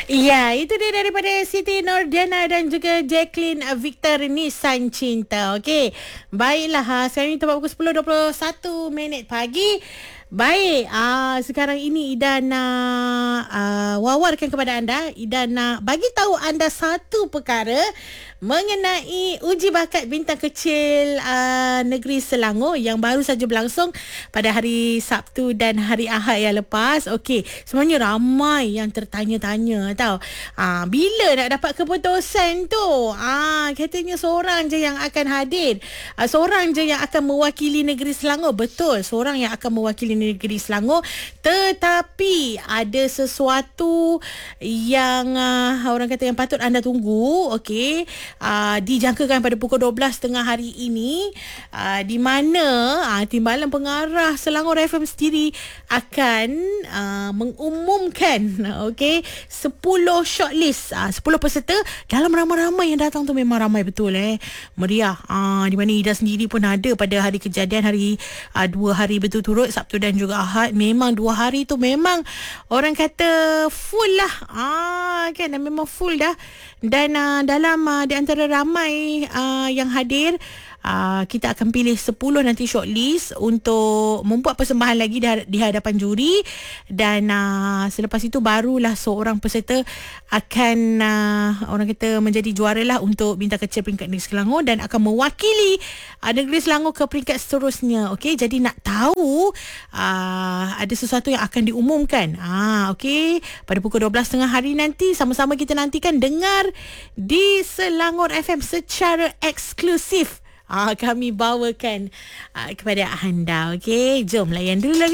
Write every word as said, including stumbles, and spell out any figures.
Ya, itu dia daripada Siti Nurjana dan juga Jacqueline Victor Nisan Cinta. Okey. Baiklah, ha, sekarang ni tepat pukul sepuluh dua puluh satu minit pagi. Baik, ah sekarang ini Ida nak uh, wawarkan kepada anda. Ida nak bagi tahu anda satu perkara mengenai uji bakat bintang kecil uh, negeri Selangor yang baru saja berlangsung pada hari Sabtu dan hari Ahad yang lepas. Okey, sebenarnya ramai yang tertanya-tanya tau. Ah bila nak dapat keputusan tu? Ah katanya seorang je yang akan hadir. Ah, seorang je yang akan mewakili negeri Selangor. Betul, seorang yang akan mewakili negeri Selangor, tetapi ada sesuatu yang uh, orang kata yang patut anda tunggu. Okey, uh, dijangkakan pada pukul dua belas tengah hari ini, uh, di mana uh, Timbalan Pengarah Selangor F M sendiri akan uh, mengumumkan okey sepuluh shortlist, uh, sepuluh peserta. Dalam ramai-ramai yang datang tu memang ramai betul eh meriah, uh, di mana Ida sendiri pun ada pada hari kejadian, hari uh, dua hari berturut-turut, Sabtu dan juga Ahad. Memang dua hari tu memang orang kata full lah, ah kan, memang full dah. Dan uh, dalam uh, di antara ramai uh, yang hadir, Uh, kita akan pilih sepuluh nanti shortlist untuk membuat persembahan lagi di hadapan juri. Dan uh, selepas itu barulah seorang peserta akan uh, orang kata menjadi juara lah untuk bintang kecil peringkat negeri Selangor dan akan mewakili uh, negeri Selangor ke peringkat seterusnya. Okey, jadi nak tahu uh, ada sesuatu yang akan diumumkan. Ah, okey, pada pukul dua belas tengah hari nanti sama-sama kita nantikan dengar di Selangor F M secara eksklusif. Ah, kami bawakan ah, kepada anda. Okey, jom layan dulu.